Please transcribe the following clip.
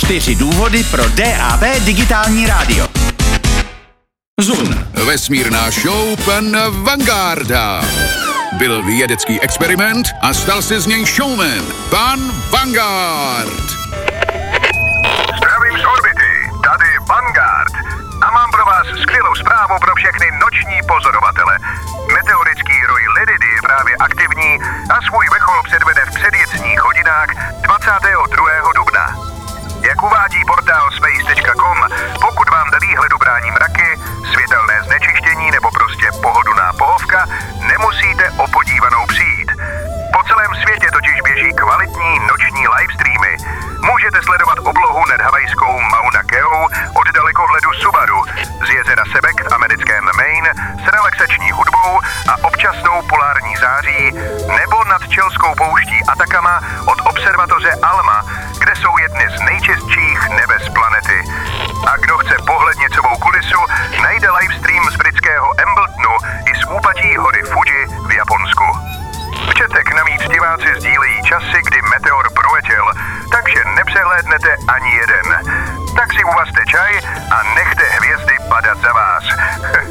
4 důvody pro DAB digitální rádio. Zun. Vesmírná show pan Vangarda. Byl vědecký experiment a stal se z něj showman. Pan Vanguard. Zdravím z orbity, tady Vanguard. A mám pro vás skvělou zprávu pro všechny noční pozorovatele. Meteorický roj Ledidy je právě aktivní a svůj vrchol předvede v předjecních hodinách 22. dubna. Jak uvádí portál space.com, pokud vám do výhledu brání mraky, světelné znečištění nebo prostě pohodlná pohovka, nemusíte o podívanou přijít. Po celém světě totiž běží kvalitní noční livestreamy. Můžete sledovat oblohu nad havajskou Mauna Keou od dalekohledu Subaru, z jezera Sebek v americkém Maine s relaxační hudbou a občasnou polární září, nebo nad čelskou pouští Atacama od observatoře ALMA, kde jsou jedny z nejčistších nebes planety. A kdo chce pohlednicovou kulisu, najde livestream z britského Embletonu i z úpatí hory Fuji v Japonsku. V četech navíc diváci sdílejí časy, kdy meteor proletěl, takže nepřehlédnete ani jeden. Tak si uvazte čaj a nechte hvězdy padat za vás.